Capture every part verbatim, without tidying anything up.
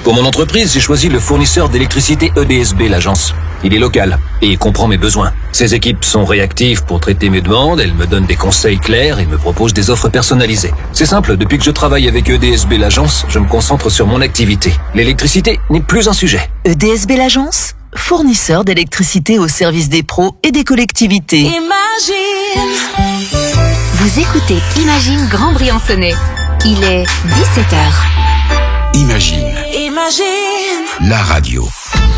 Pour mon entreprise, j'ai choisi le fournisseur d'électricité E D S B, l'agence. Il est local et il comprend mes besoins. Ses équipes sont réactives pour traiter mes demandes, elles me donnent des conseils clairs et me proposent des offres personnalisées. C'est simple, depuis que je travaille avec E D S B, l'agence, je me concentre sur mon activité. L'électricité n'est plus un sujet. E D S B, l'agence, fournisseur d'électricité au service des pros et des collectivités. Imagine. Vous écoutez Imagine Grand Briançonnais. Il est dix-sept heures. Imagine. Imagine. La radio.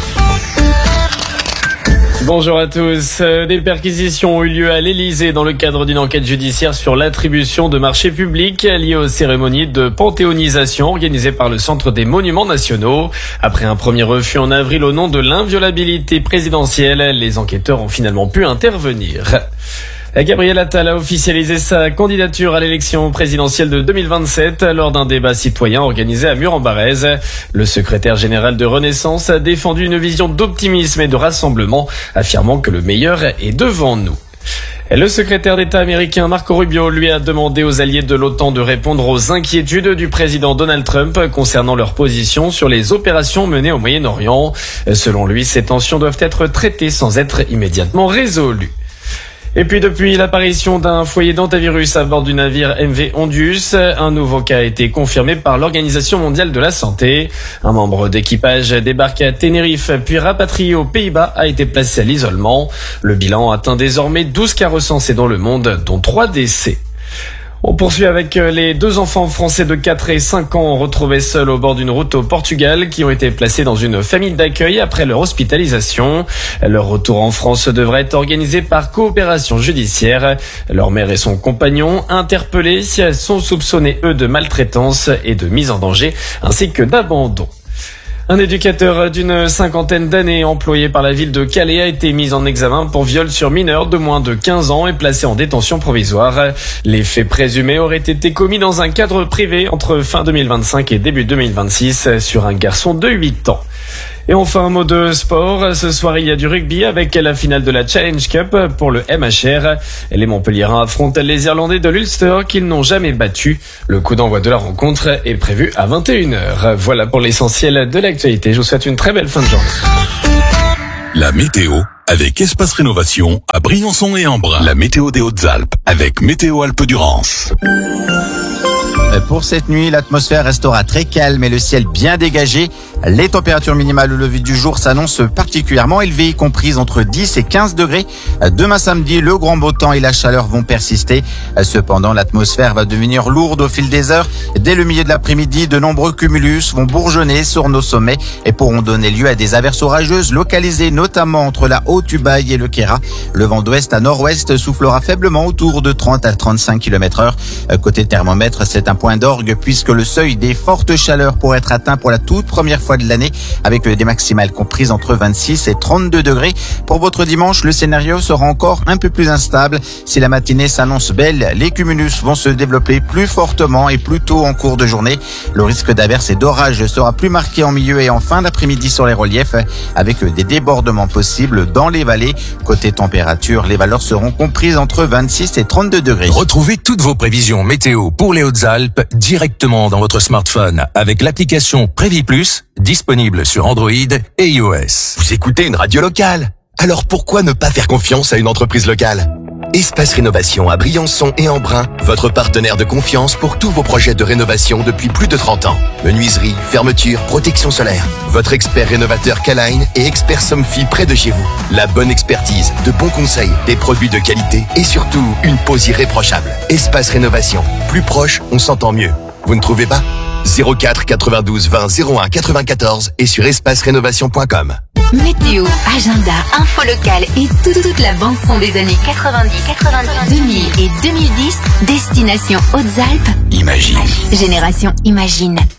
Bonjour à tous. Des perquisitions ont eu lieu à l'Élysée dans le cadre d'une enquête judiciaire sur l'attribution de marchés publics liés aux cérémonies de panthéonisation organisées par le Centre des Monuments Nationaux. Après un premier refus en avril au nom de l'inviolabilité présidentielle, les enquêteurs ont finalement pu intervenir. Gabriel Attal a officialisé sa candidature à l'élection présidentielle de deux mille vingt-sept lors d'un débat citoyen organisé à Mur-en-Barrez. Le secrétaire général de Renaissance a défendu une vision d'optimisme et de rassemblement, affirmant que le meilleur est devant nous. Le secrétaire d'État américain Marco Rubio lui a demandé aux alliés de l'OTAN de répondre aux inquiétudes du président Donald Trump concernant leur position sur les opérations menées au Moyen-Orient. Selon lui, ces tensions doivent être traitées sans être immédiatement résolues. Et puis depuis l'apparition d'un foyer d'hantavirus à bord du navire M V Ondius, un nouveau cas a été confirmé par l'Organisation mondiale de la santé. Un membre d'équipage débarqué à Tenerife puis rapatrié aux Pays-Bas a été placé à l'isolement. Le bilan atteint désormais douze cas recensés dans le monde, dont trois décès. On poursuit avec les deux enfants français de quatre et cinq ans retrouvés seuls au bord d'une route au Portugal qui ont été placés dans une famille d'accueil après leur hospitalisation. Leur retour en France devrait être organisé par coopération judiciaire. Leur mère et son compagnon, interpellés, sont soupçonnés eux de maltraitance et de mise en danger ainsi que d'abandon. Un éducateur d'une cinquantaine d'années employé par la ville de Calais a été mis en examen pour viol sur mineur de moins de quinze ans et placé en détention provisoire. Les faits présumés auraient été commis dans un cadre privé entre fin deux mille vingt-cinq et début deux mille vingt-six sur un garçon de huit ans. Et enfin, un mot de sport. Ce soir, il y a du rugby avec la finale de la Challenge Cup pour le M H R. Les Montpelliérains affrontent les Irlandais de l'Ulster qu'ils n'ont jamais battus. Le coup d'envoi de la rencontre est prévu à vingt et une heures. Voilà pour l'essentiel de l'actualité. Je vous souhaite une très belle fin de journée. La météo avec Espace Rénovation à Briançon et Embrun. La météo des Hautes-Alpes avec Météo Alpes-Durance. Pour cette nuit, l'atmosphère restera très calme et le ciel bien dégagé. Les températures minimales au lever du jour s'annoncent particulièrement élevées, comprises entre dix et quinze degrés. Demain samedi, le grand beau temps et la chaleur vont persister. Cependant, l'atmosphère va devenir lourde au fil des heures. Dès le milieu de l'après-midi, de nombreux cumulus vont bourgeonner sur nos sommets et pourront donner lieu à des averses orageuses localisées notamment entre la Haute-Ubaye et le Queyras. Le vent d'ouest à nord-ouest soufflera faiblement autour de trente à trente-cinq kilomètres heure. Côté thermomètre, c'est un point d'orgue puisque le seuil des fortes chaleurs pourrait être atteint pour la toute première fois de l'année avec des maximales comprises entre vingt-six et trente-deux degrés. Pour votre dimanche, le scénario sera encore un peu plus instable. Si la matinée s'annonce belle, les cumulus vont se développer plus fortement et plus tôt en cours de journée. Le risque d'averse et d'orage sera plus marqué en milieu et en fin d'après-midi sur les reliefs avec des débordements possibles dans les vallées. Côté température, les valeurs seront comprises entre vingt-six et trente-deux degrés. Retrouvez toutes vos prévisions météo pour les Hautes-Alpes directement dans votre smartphone avec l'application Prévis Plus, disponible sur Android et iOS. Vous écoutez une radio locale, alors pourquoi ne pas faire confiance à une entreprise locale ? Espace Rénovation à Briançon et Embrun, votre partenaire de confiance pour tous vos projets de rénovation depuis plus de trente ans. Menuiserie, fermeture, protection solaire. Votre expert rénovateur K-Line et expert Somfy près de chez vous. La bonne expertise, de bons conseils, des produits de qualité et surtout une pose irréprochable. Espace Rénovation, plus proche, on s'entend mieux. Vous ne trouvez pas ? zéro quatre quatre-vingt-douze vingt zéro un quatre-vingt-quatorze et sur espace rénovation point com. Météo, agenda, info locale et toute, toute la bande son des années quatre-vingt-dix, quatre-vingt-dix, deux mille et deux mille dix. Destination Hautes-Alpes. Imagine. Génération Imagine.